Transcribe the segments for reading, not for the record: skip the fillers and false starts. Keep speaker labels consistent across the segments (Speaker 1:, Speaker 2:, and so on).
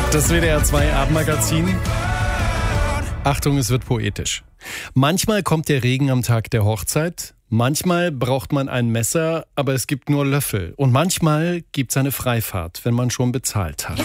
Speaker 1: Das WDR 2 Abendmagazin. Achtung, es wird poetisch. Manchmal kommt der Regen am Tag der Hochzeit. Manchmal braucht man ein Messer, aber es gibt nur Löffel. Und manchmal gibt's eine Freifahrt, wenn man schon bezahlt hat.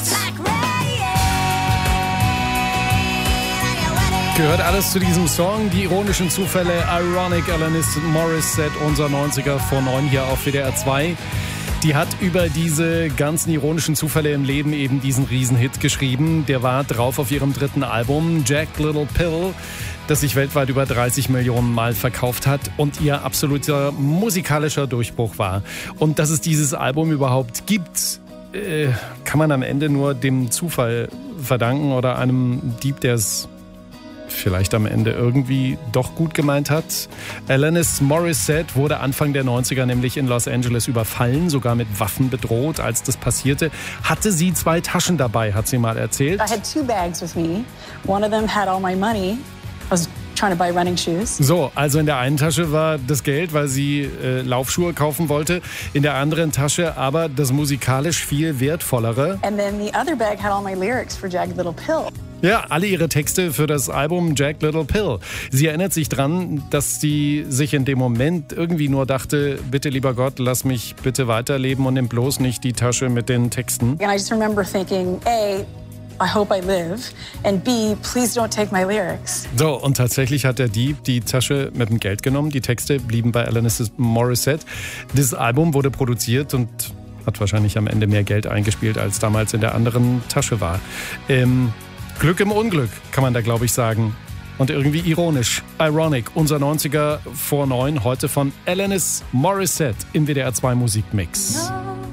Speaker 1: Gehört alles zu diesem Song. Die ironischen Zufälle, Ironic, Alanis Morissette, unser 90er vor 9 hier auf WDR 2. Die hat über diese ganzen ironischen Zufälle im Leben eben diesen Riesenhit geschrieben. Der war drauf auf ihrem 3. Album, Jack Little Pill, das sich weltweit über 30 Millionen Mal verkauft hat und ihr absoluter musikalischer Durchbruch war. Und dass es dieses Album überhaupt gibt, kann man am Ende nur dem Zufall verdanken oder einem Dieb, der es vielleicht am Ende irgendwie doch gut gemeint hat. Alanis Morissette wurde Anfang der 90er nämlich in Los Angeles überfallen, sogar mit Waffen bedroht. Als das passierte, hatte sie 2 Taschen dabei, hat sie mal erzählt.
Speaker 2: I had 2 bags with me. One of them had all my money. I was trying to buy running shoes.
Speaker 1: So, also in der einen Tasche war das Geld, weil sie Laufschuhe kaufen wollte. In der anderen Tasche aber das musikalisch viel wertvollere.
Speaker 2: And then the other bag had all my lyrics for Jagged Little Pill.
Speaker 1: Ja, alle ihre Texte für das Album Jack Little Pill. Sie erinnert sich dran, dass sie sich in dem Moment irgendwie nur dachte, bitte lieber Gott, lass mich bitte weiterleben und nimm bloß nicht die Tasche mit den Texten.
Speaker 2: And I just remember thinking, A, I hope I live, and B, please don't take my lyrics.
Speaker 1: So, und tatsächlich hat der Dieb die Tasche mit dem Geld genommen. Die Texte blieben bei Alanis Morissette. Das Album wurde produziert und hat wahrscheinlich am Ende mehr Geld eingespielt, als damals in der anderen Tasche war. Glück im Unglück, kann man da, glaube ich, sagen. Und irgendwie ironisch. Ironic, unser 90er vor 9, heute von Alanis Morissette im WDR 2 Musikmix.
Speaker 2: No.